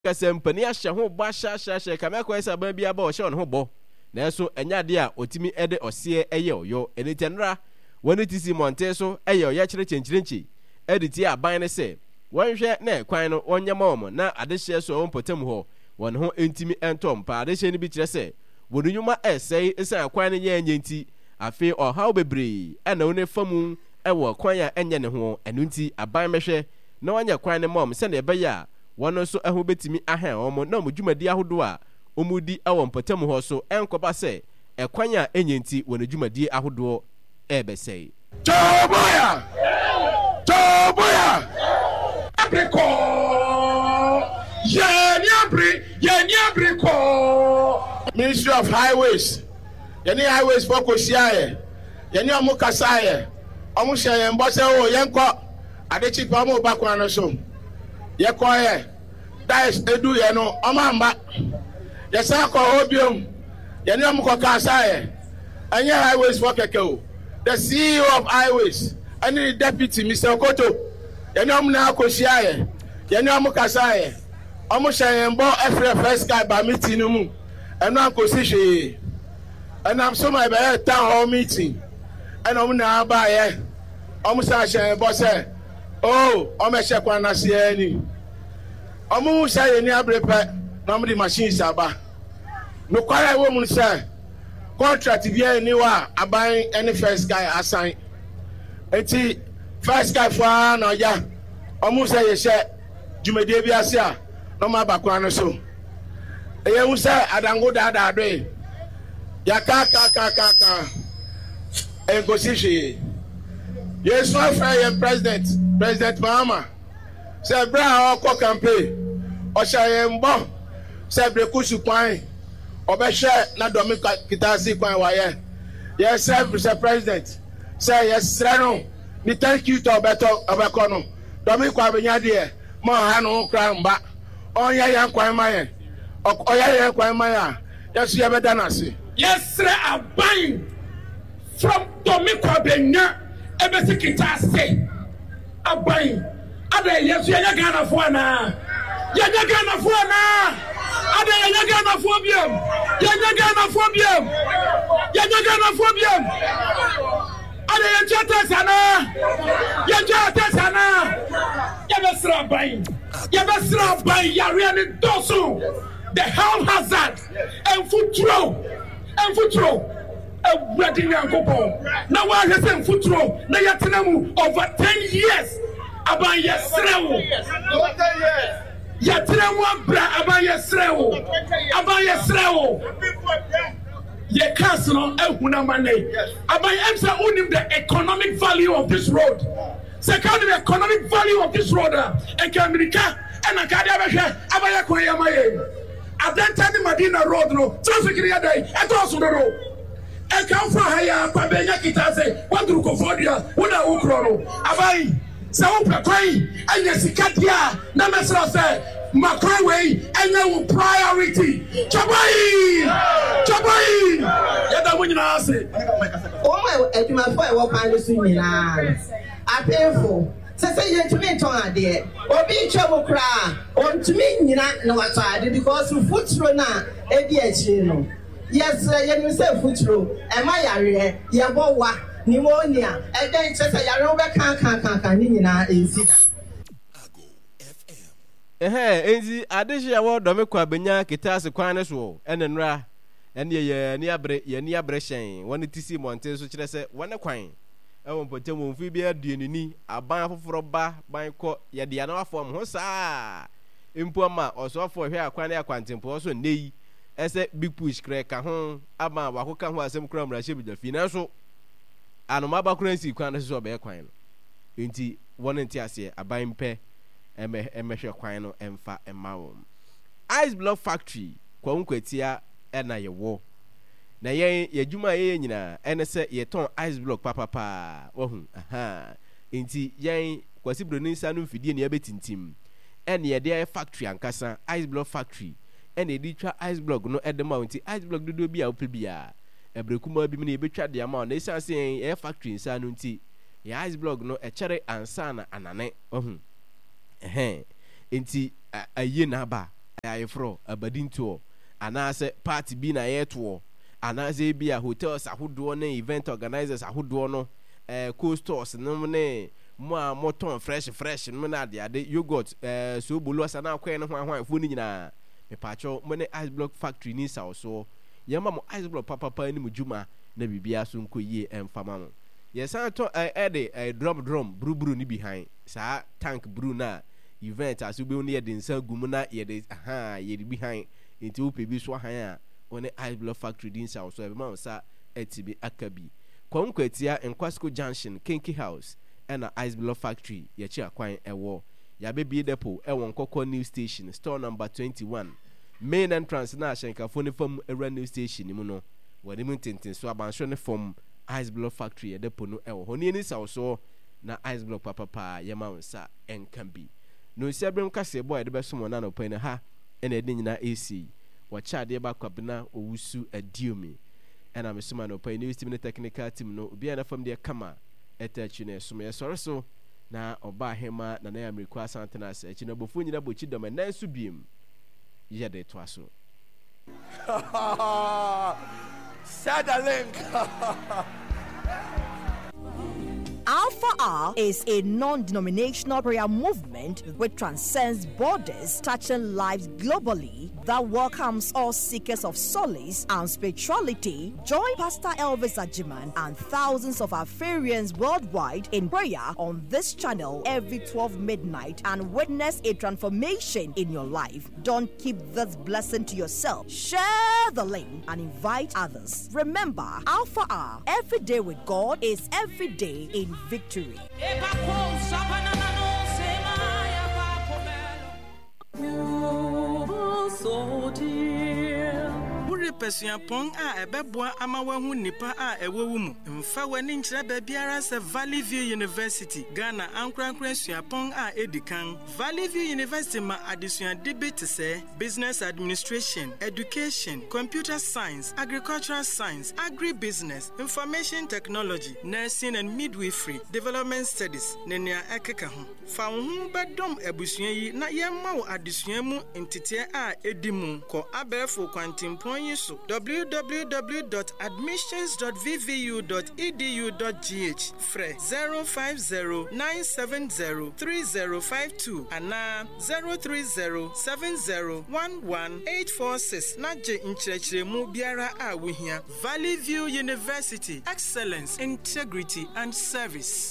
kasempani ahye ho ba sha kama kwa esa ban bia ba o hye on ho bo na eso enya de a otimi ede ose eye oyo enitenra woni tisi monte so eye oya kire chenchirenchi editi aban ne se wonhwe na kwan no onyama omo na adehye so wonpotam ho won ho entimi entom pa adehye ni bi kire se wonunwuma esei esa kwan ne ye anyenti afi ohaw bebre ana woni famu ewo kwan ya enye ne ho enunti aban mehwe na wanya kwan ne mom se na ebeya wono so eho betimi ahan omo na omudwumadi ahodo a omudi awon potam ho so enkoba se ekwan a enyenti won adwumadi ahodo ebesei Toboya apriko yeni apriko Ministry of Highways yeni highways for kosiaye yeni omukasaye omuhye mbose o yenko adechi pa mo bakwa no so yekoye dais edu ye no omamba yesa ko obiom yeni omukokasaye anya highways for kekeo the CEO of Highways and the deputy Mr. Okoto yeni omna akosiaye yeni omukasaye omuhye mbo every first guy ba meeting no mu eno akosihwe and I'm so my town hall meeting and omna abaye omusa hye mbo se oh omehye kwana se ani omu say yeni abrepe na omdi machines aba no kwara wo mu say contract bia ni wa aban any first guy assign enti first guy for na ya omu say ye hye jumede bia se a no ma bakwa no so eye hu say adango dada do ya ka engosishe yes my friend president Mahama say bra o campaign o sha mbo say brekusu kwan obehwe na domi kitasi kwan wa ye yes sir president say yes no ni thank you to obeto no domi kwa benya de mo ha no kra mba onya yan kwan maye oya yan kwan maye yes ye beda na se yes sir aban from domi kwa benya ebesi kitasi aban ada yesu yanya Ghana fo na yanya Ghana fo na ada yanya Ghana fo biam yanya Ghana fo biam ada yanya tesana yabesra bai yare ni doso the health hazard and futuro ready yankopo na wa hese futuro na yatenamu over 10 years aban yesrewo yatenamu abra aban yesrewo ye casino ehuna mane aban emsa unim the economic value of this road second the economic value of this road and America and akadia behwe aban yakwan yamaye adenta ni Madina road no traffic ria dai eto so do e kan fa haya pa benya kitase wadru ko fodia wona ukro no abai se wo pekwan anya sikadia na mesra se makwan we anya wo priority chabai yada munyina ase o mo eduma fo e wo kan so nyina apefo se ye tumi ton ade obi twemo kra on tumi nyina na wato ade because futuro na edi achi no yes ye no se futuro e ma yare ye bo wa pneumonia eden chese yare wo be kan ni nyina ensida enzi adehye wo dome kwa benya kitase kwan ne so enenra ene ye ni abre hyen woni tisi monte so kire se wone kwan ewon potem mfi bia aduenini aban afoforo ba ban ko ye de na afom ho saa empu ama osofo hwe akwan ne akwantempo so nei ese big push kre ka ho aba wakoka ho asem kra mra hye bidwa fi na so anoma ba kra nsi kwan ne so be kwan no enti woni nti ase aban pe emehwe kwan no emfa emawo ice block factory kwa nkwatia na yewo na yen yadwuma ye nyina ene se yeton ice block papa wohu enti yen kwasi broni sanu mfidie ne yabetintim ene ye de factory ankasa ice block factory ene di twa ice block no edema enti ice block dodo bia opebia ebrekuma bi me betwa de ama na isanse yen factory nsanu enti ye ice block no echere ansa na anane wohu enti aye na ba ayefro abadinto anaasɛ party bi na yɛto anaasɛ bi a hotels ahodoɔ ne event organizers ahodoɔ no co-stores no ne mo a moton fresh no na ade yogurt so bolo asana akɔɛ no ho fo ni nyinaa mepacho mo ne ice block factory ni saw so yɛma mo ice block papa ni mo dwuma na bibia so nko yie emfama mo yɛsan to ɛde drum brubru ni behind saa tank brew na event aso bi no yɛde nsa gumu na yɛde behind nti wo pebi so ahan a one ice block factory din saw so e ma sa etibi akabi kwankwatia Nkwasco Junction Kinky House and ice block factory yɛchi akwan ɛwɔ yabebi depot ɛwɔ Nkɔkɔ new station store number 21 main entrance na ahyenkafo ne fam era new station mu no wɔde mu tenten so abanhwɛ ne fam ice block factory depot no ɛwɔ hɔ ne ni saw so na ice block papa yɛma sa enkambi no siabrem kase boy de beso mo na no pan ha ena edi nyina AC wacha de ba kwabena owusu adiomi ena mesoma no pan new team ne technical team no obi na fam de kama etachi na so me sore so na oba hema na na America asantena asa echi na bofu nyina bochi dom na nsu biem ye de to aso Share the link. Alpha R is a non-denominational prayer movement which transcends borders, touching lives globally, that welcomes all seekers of solace and spirituality. Join Pastor Elvis Ajiman and thousands of Afarians worldwide in prayer on this channel every 12 midnight and witness a transformation in your life. Don't keep this blessing to yourself. Share the link and invite others. Remember, Alpha R, every day with God is every day in victory. So dear. Pesuapon a ebeboa ama wahu nipa a ewowu mu mfa wani nkyerɛ baabiara sɛ Valley View University Ghana ankrankran suapon a edikan Valley View University ma adesuade bi te sɛ business administration, education, computer science, agricultural science, agribusiness, information technology, nursing and midwifery, development studies nenia ekeka ho fa wo ho bedom abusua yi na yemma wo adesua mu ntete a edimu kɔ abɛfo kwantimpon yi so www.admissions.vvu.edu.gh frɛ 050-970-3052 ana 030-7011-846 na gye nkyerɛkyerɛmu biara a wohia. Valley View University, excellence, integrity and service.